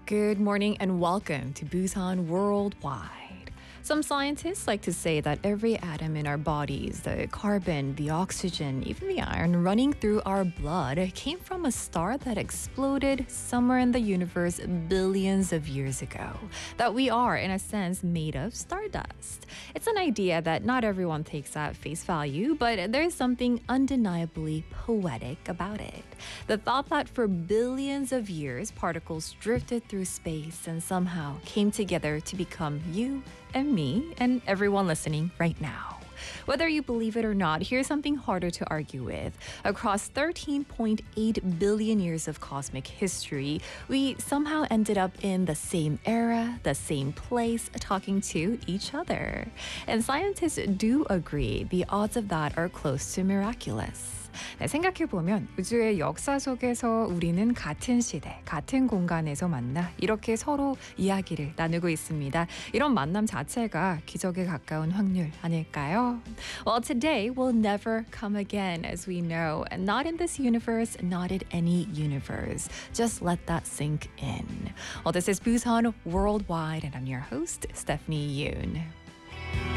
Good morning and welcome to Busan Worldwide. Some scientists like to say that every atom in our bodies, the carbon, the oxygen, even the iron running through our blood, came from a star that exploded somewhere in the universe billions of years ago. That we are, in a sense, made of stardust. It's an idea that not everyone takes at face value, but there's something undeniably poetic about it. The thought that for billions of years, particles drifted through space and somehow came together to become you and me and everyone listening right now. Whether you believe it or not, here's something harder to argue with. Across 13.8 billion years of cosmic history, we somehow ended up in the same era, the same place, talking to each other. And scientists do agree the odds of that are close to miraculous. 네, 생각해보면 우주의 역사 속에서 우리는 같은 시대, 같은 공간에서 만나 이렇게 서로 이야기를 나누고 있습니다. 이런 만남 자체가 기적에 가까운 확률 아닐까요? Well, today will never come again, as we know. Not in this universe, not in any universe. Just let that sink in. Well, this is Busan Worldwide, and I'm your host, Stephanie Yoon.